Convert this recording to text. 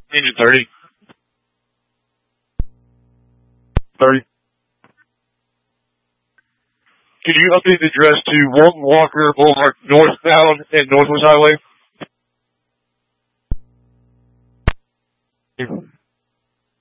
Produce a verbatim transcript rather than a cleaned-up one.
Engine thirty. thirty. Could you update the address to Walton Walker Boulevard northbound and Northwest Highway?